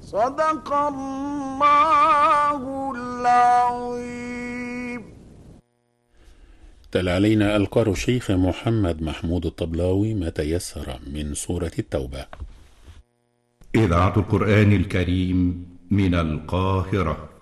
صدق الله العظيم. تلا علينا القارئ الشيخ محمد محمود الطبلاوي ما تيسر من سورة التوبة. إذاعة القرآن الكريم من القاهرة.